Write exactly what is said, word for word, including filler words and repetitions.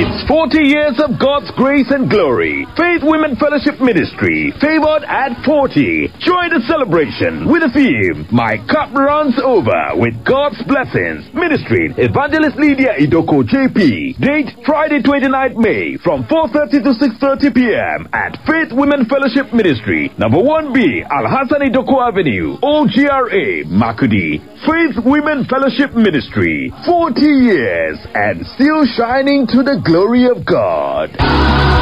forty years of God's grace and glory. Faith Women Fellowship Ministry, favored at forty. Join the celebration with the theme, My Cup Runs Over with God's Blessings. Ministry, Evangelist Lydia Idoko J P. Date, Friday twenty-ninth May from four thirty to six thirty p.m. at Faith Women Fellowship Ministry, number one B, Al-Hassan Idoko Avenue, O G R A, Makudi. Faith Women Fellowship Ministry, forty years and still shining to the glory of God.